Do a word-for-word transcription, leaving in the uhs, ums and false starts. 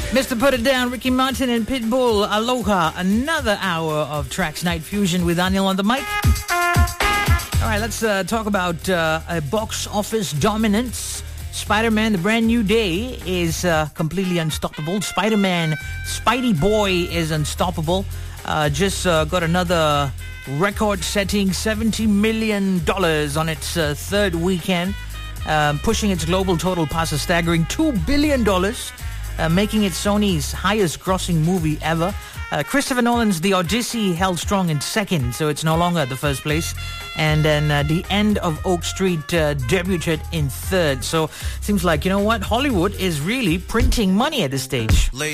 Mister Put It Down, Ricky Martin and Pitbull, Aloha. Another hour of Tracks Night Fusion with Anil on the mic. All right, let's uh, talk about uh, a box office dominance. Spider-Man, The Brand New Day is uh, completely unstoppable. Spider-Man, Spidey Boy is unstoppable. Uh, just uh, got another record-setting seventy million dollars on its uh, third weekend, um, pushing its global total past a staggering two billion dollars. Uh, making it Sony's highest-grossing movie ever. Uh, Christopher Nolan's The Odyssey held strong in second, so it's no longer the first place. And then uh, The End of Oak Street uh, debuted in third. So seems like, you know what, Hollywood is really printing money at this stage.